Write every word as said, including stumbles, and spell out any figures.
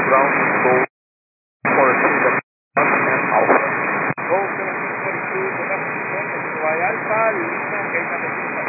ground, go for the and Alpha. Go seventeen forty-two, domestic Royal Alpha, Lima, Delta Mexico.